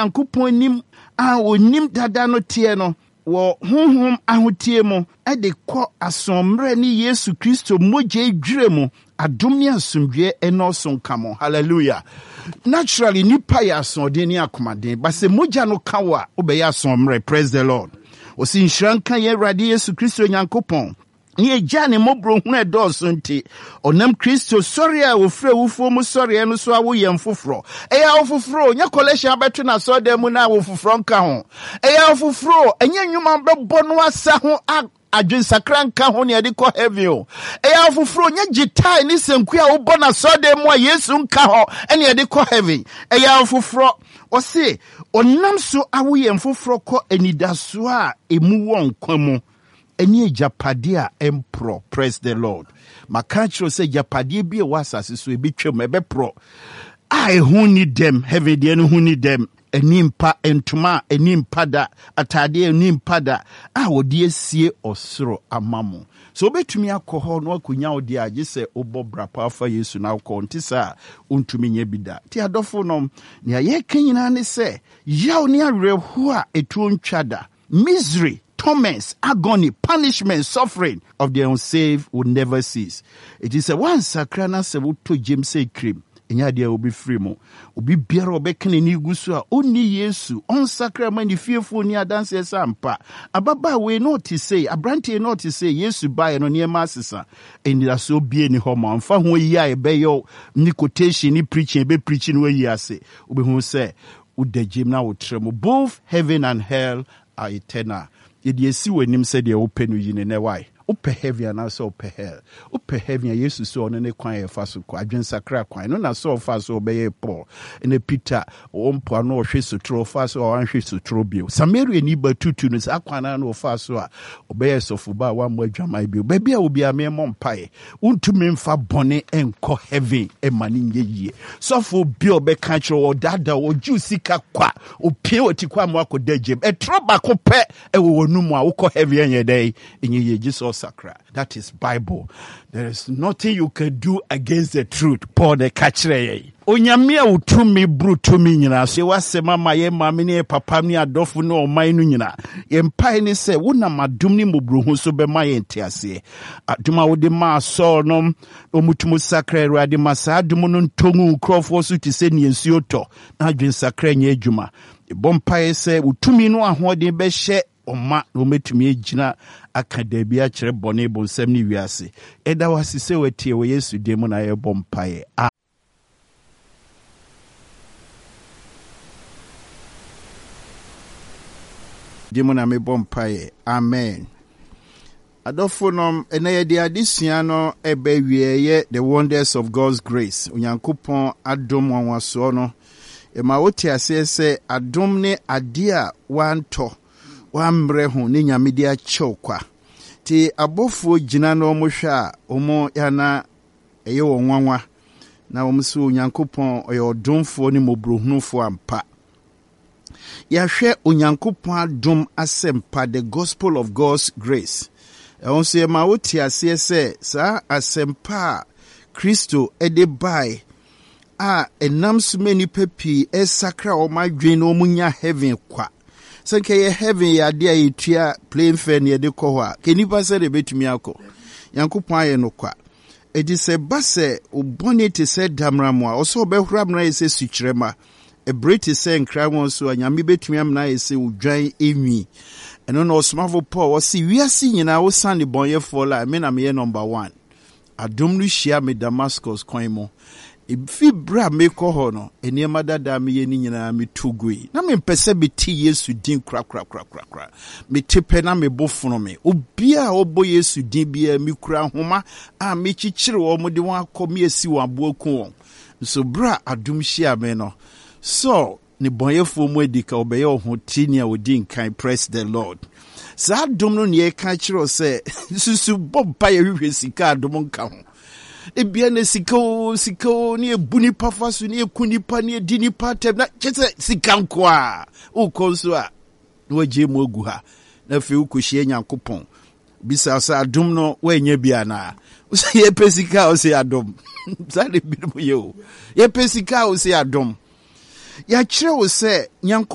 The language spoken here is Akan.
Nyankopɔn nim a onim dada no tie no wo honhom ahotie mo de kɔ asomre ne Yesu Kristo mogye dwere mu adom ne asomdwe enoso nka mo. Hallelujah. Naturally nipa ya asode ne akomaden but se mogya no ka wa obɛyɛ asomre. Praise the Lord. Osi nhranka ye Awurade Yesu Kristo Nyankopɔn ni egya ne mobro hu edoso nti onam Kristo sɔre a ofre wufo mu sɔre no so awo yɛm foforo eya ofoforo nya collection abeto na so dem na awo foforo nka ho eya ofoforo enye nwuma bɛbɔ no asa ho adwen sakra nka ho ne de kɔ heaven o eya ofoforo nya gitai ni senku a wo bɔ na so dem a Yesu nka ho ene de kɔ heaven eya ofoforo ɔse onam so awo yɛm foforo kɔ enidaso a emu wɔ nkwa mu Eni japade empro. Praise the Lord. Makachro say japade bi e wasase so ebi twem ebe pro. Who need them? Heaven de who need them? Enimpa entuma enimpada atade enimpada wodi esie osoro amamo. So betumi akɔhɔ no akunya odi agye se obɔ brapa afa Yesu na akɔ ntisa untumi nye bida. Ti adɔfo nom ne ayɛ nyina ne se yaw ne awerɛhu a etu ntwada. Misery, torments, agony, punishment, suffering of the unsaved will never cease. It is a one sakrana se to James say cream. Enya dia obi free mo. Obi biara obekene ni gusu a oni Yesu on sacrament ni fearful ni adanse sampa. Ababa we not to say, abrante not to say Yesu buy no near masisa. And that so be any homo. Mfa ho yi a ebeyo ni quotation ni preaching be preaching we yi ase. Obi hu say ude James na wotremo. Both heaven and hell are eternal. Yedi esi wenim se de open no yine ne why. Ope heaven and also ope hell. Ope heaven ya Yesu so ne kwan e fa so kwa adwen sakra kwan no na so fa so obeye Paul ene Peter ompo no hwe sotro fa so anhwe sotro bio. Samaria ni batutu no akwana na fa so a obeye sofuba wa mo adwamai bio. Ba bia obi amemo mpae. Untumi mfa bone enko heaven e mani nyeyie. Sofo bio be ka kiro odada oju sika kwa opie otikwa mo akoda jem. E troba ko pe e wo nu mu a wo heaven enye dai enye Jesus Sacra. That is Bible. There is nothing you can do against the truth. Paul the catcher. Onyamia utumi brutumi nyina se wasema maye mame ne papa ni adofo no oman no nyina yempai ne se wona madum ni mobruhu so be maye ntiase aduma wo de ma so no omutumu sakra Awurade masa adum no ntongu krofo so ti se ne nsuo to na adwen sakra nya adwuma ebompai se utumi no ahode be hye Oma no metumi agina akada bi a kyerɛ bɔne bonsam ne wiase ɛda wase sɛ watie wɔ Yesu de mu na yɛbɔ mpae de mu na mebɔ mpae amen adɔfo nom ɛna yɛde adesua no ɛbɛ wieyɛ the wonders of God's grace Onyankopɔn adom wanwasoɔ no ɛma wote ase sɛ adom ne ade a wantɔ wambre ho ne nyamede akyɛw kwa ti abofo gina no mo hwɛ a omo yana ɛyɛ wonwanwa na omo so Onyankopɔn ɔyɛ ɔdomfo ne mobrohunufo ampa yɛhwɛ Onyankopɔn adom asɛmpa the gospel of God's grace ɛwon so ma wote ase sɛ saa asɛmpa Kristo ɛde bai a enam so many pepi ɛsakra ɔmadwen no munya heaven kwa Sanke ye heaven ya dia yitua plain fan ye de kɔ hɔ a kenipa sɛ de betumi akɔ Yankopɔn ayɛ no kwa edi sɛ ba sɛ obɔne te sɛ damra mu a ɔsɛ ɔbɛhura mna yɛ sɛ sukyerɛma ebrete sɛ nkra wɔn so a nyame betumi amna yɛ sɛ odwan enwi ɛno na ɔsomafo Paul ɔsi wiase nyina wo sane bɔnyɛfo la me na me yɛ number 1 adom no hyia me Damascus kwan mu Ifi bra me ko ho no eniema dada me ye ni nyina me tugui na me mpese be ti Yesu din kra me tepe na me bofono me obia obo Yesu din bia me kura homa a me chichire wo mo de won akọ me asi wo aboku won so bra adum hia me no so ne bonyefo mu edika obeye ho tini a odi nkan. Praise the Lord. Sa adum no ne ka kire se susu bompa ye hwehwe sika adum nka ho ebia na sika ni ebuni pafaso ni ekunipa ni edini patem na kyese sika nko a ukonso a na waje mu ogu ha na fe ukohie Nyankopɔn bisa sa adom no wanya bia na usi ye pesika o se adom za de bi mo ye o ye pesika o se adom ya kyerɛ wo se